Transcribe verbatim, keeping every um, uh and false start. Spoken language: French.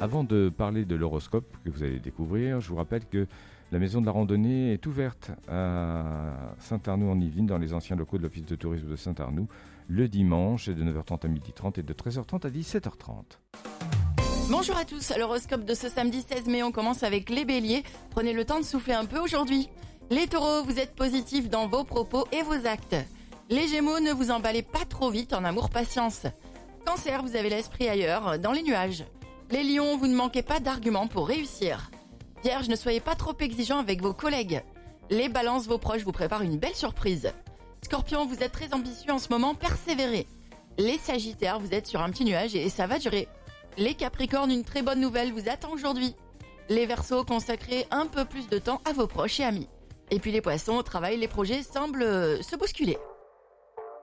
Avant de parler de l'horoscope que vous allez découvrir, je vous rappelle que la maison de la randonnée est ouverte à Saint-Arnoux-en-Yvelines, dans les anciens locaux de l'office de tourisme de Saint-Arnoux, le dimanche de neuf heures trente à midi trente et de treize heures trente à dix-sept heures trente. Bonjour à tous, l'horoscope de ce samedi seize mai, on commence avec les béliers. Prenez le temps de souffler un peu aujourd'hui. Les taureaux, vous êtes positifs dans vos propos et vos actes. Les gémeaux, ne vous emballez pas trop vite en amour patience. Cancer, vous avez l'esprit ailleurs, dans les nuages. Les lions, vous ne manquez pas d'arguments pour réussir. Vierge, ne soyez pas trop exigeants avec vos collègues. Les balances, vos proches vous préparent une belle surprise. Scorpion, vous êtes très ambitieux en ce moment, persévérez. Les sagittaires, vous êtes sur un petit nuage et ça va durer. Les capricornes, une très bonne nouvelle vous attend aujourd'hui. Les verseaux, consacrez un peu plus de temps à vos proches et amis. Et puis les poissons, au travail, les projets semblent se bousculer.